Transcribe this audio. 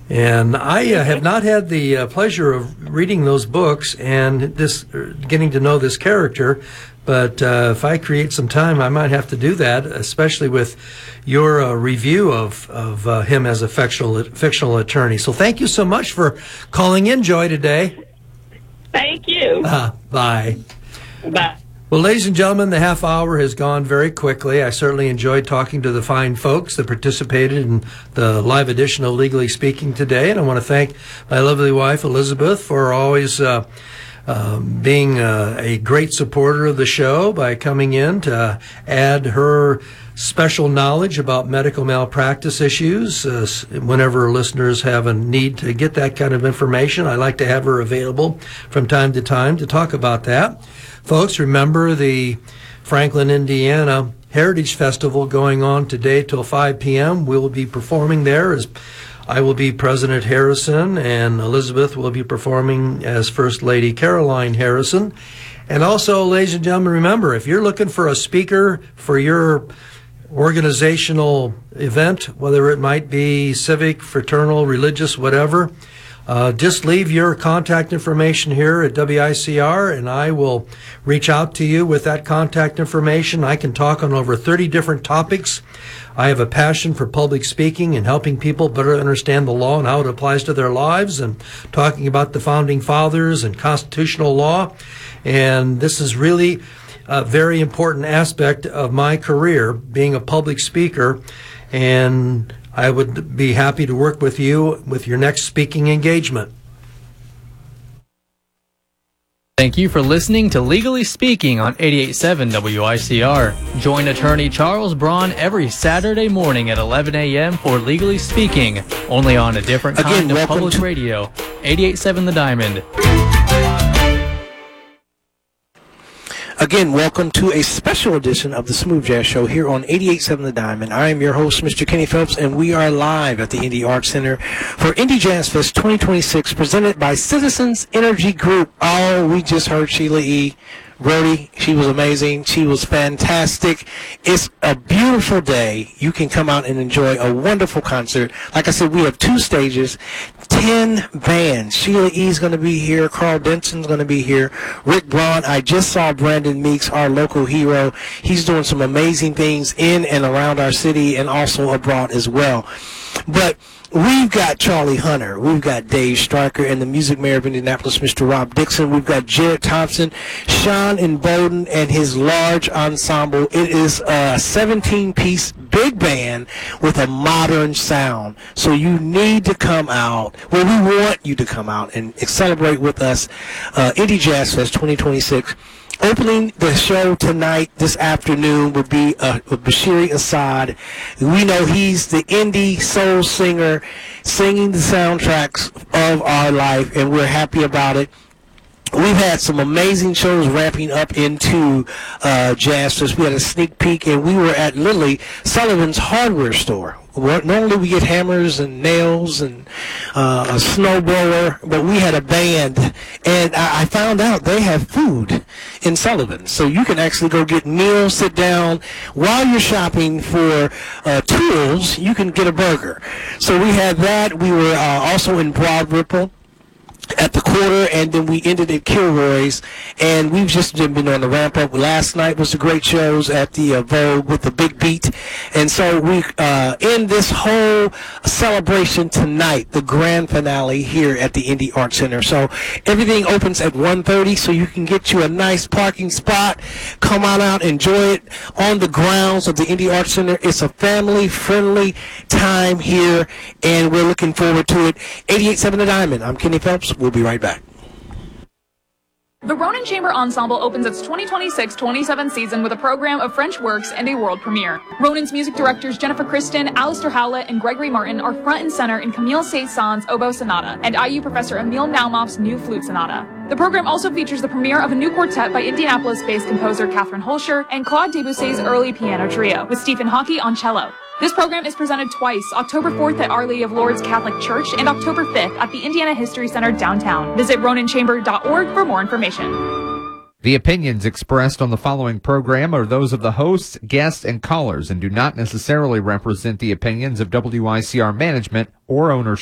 And I have not had the pleasure of reading those books and getting to know this character. But if I create some time, I might have to do that, especially with your review of him as a fictional attorney. So thank you so much for calling in, Joy, today. Thank you. Bye. Bye. Well, ladies and gentlemen, the half hour has gone very quickly. I certainly enjoyed talking to the fine folks that participated in the live edition of Legally Speaking today. And I want to thank my lovely wife, Elizabeth, for always being a great supporter of the show by coming in to add her special knowledge about medical malpractice issues. Whenever listeners have a need to get that kind of information, I like to have her available from time to talk about that. Folks, remember the Franklin, Indiana Heritage Festival going on today till 5 p.m. We'll be performing there as I will be President Harrison, and Elizabeth will be performing as First Lady Caroline Harrison. And also, ladies and gentlemen, remember, if you're looking for a speaker for your organizational event, whether it might be civic, fraternal, religious, whatever, just leave your contact information here at WICR, and I will reach out to you with that contact information. I can talk on over 30 different topics. I have a passion for public speaking and helping people better understand the law and how it applies to their lives, and talking about the Founding Fathers and constitutional law. And this is really a very important aspect of my career, being a public speaker, and I would be happy to work with you with your next speaking engagement. Thank you for listening to Legally Speaking on 88.7 WICR. Join attorney Charles Braun every Saturday morning at 11 a.m. for Legally Speaking, only on a different kind of public radio. 88.7 The Diamond. Again, welcome to a special edition of the Smooth Jazz Show here on 88.7 The Diamond. I am your host, Mr. Kenny Phelps, and we are live at the Indy Arts Center for Indy Jazz Fest 2026, presented by Citizens Energy Group. Oh, we just heard Sheila E. Brody. She was amazing. She was fantastic. It's a beautiful day. You can come out and enjoy a wonderful concert. Like I said, we have 2 stages, 10 bands. Sheila E. is going to be here. Carl Denson's going to be here. Rick Braun. I just saw Brandon Meeks, our local hero. He's doing some amazing things in and around our city and also abroad as well. But we've got Charlie Hunter. We've got Dave Stryker and the Music Mayor of Indianapolis, Mr. Rob Dixon. We've got Jared Thompson, Sean and Bowden, and his large ensemble. It is a 17-piece big band with a modern sound. So you need to come out. Well, we want you to come out and celebrate with us Indy Jazz Fest 2026. Opening the show tonight, this afternoon, would be Bashiri Assad. We know he's the indie soul singer singing the soundtracks of our life, and we're happy about it. We've had some amazing shows ramping up into Jazz Fest. We had a sneak peek, and we were at Lily Sullivan's hardware store. Normally we get hammers and nails and a snowblower, but we had a band, and I found out they have food in Sullivan. So you can actually go get meals, sit down. While you're shopping for tools, you can get a burger. So we had that. We were also in Broad Ripple at the Quarter, and then we ended at Kilroy's, and we've just been on the ramp up. Last night was the great shows at the Vogue with the Big Beat, and so we end this whole celebration tonight, the grand finale here at the Indy Arts Center. So everything opens at 1:30, so you can get you a nice parking spot, come on out, enjoy it on the grounds of the Indy Arts Center. It's a family-friendly time here, and we're looking forward to it. 88.7 The Diamond. I'm Kenny Phelps. We'll be right back. The Ronin Chamber Ensemble opens its 2026-27 season with a program of French works and a world premiere. Ronin's music directors Jennifer Kristen, Alistair Howlett, and Gregory Martin are front and center in Camille Saint-Saëns' Oboe Sonata and IU professor Emile Naumoff's new Flute Sonata. The program also features the premiere of a new quartet by Indianapolis-based composer Catherine Holscher and Claude Debussy's early piano trio, with Stephen Hockey on cello. This program is presented twice, October 4th at Our Lady of Lourdes Catholic Church and October 5th at the Indiana History Center downtown. Visit RoninChamber.org for more information. The opinions expressed on the following program are those of the hosts, guests, and callers and do not necessarily represent the opinions of WICR management or ownership.